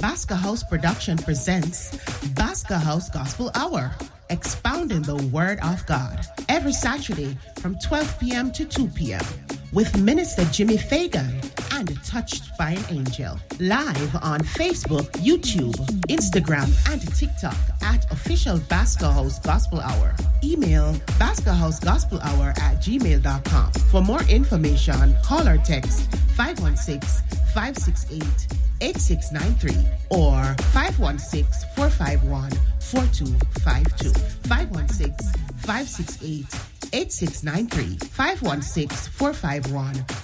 Basca House Production presents Basca House Gospel Hour, expounding the Word of God, every Saturday from 12 p.m. to 2 p.m. with Minister Jimmy Fagan and Touched by an Angel. Live on Facebook, YouTube, Instagram, and TikTok at Official Basca House Gospel Hour. Email bascahousegospelhour@gmail.com. For more information, call or text 516-568-8693 or 516-451-4252. 516-568-8693. 516-451